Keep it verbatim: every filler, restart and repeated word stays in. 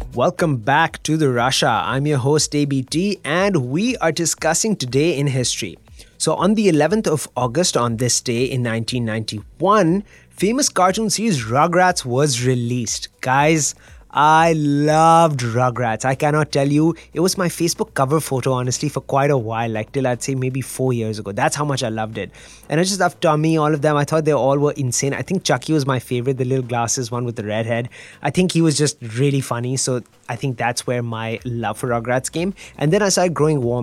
Welcome back to the Russia. I'm your host A B T and we are discussing today in history. So on the eleventh of August on this day in nineteen ninety-one, famous cartoon series Rugrats was released. Guys, I loved Rugrats. I cannot tell you. It was my Facebook cover photo, honestly, for quite a while, like till I'd say maybe four years ago. That's how much I loved it. And I just loved Tommy, all of them. I thought they all were insane. I think Chucky was my favorite, the little glasses one with the red head. I think he was just really funny. So I think that's where my love for Rugrats came. And then I started growing warm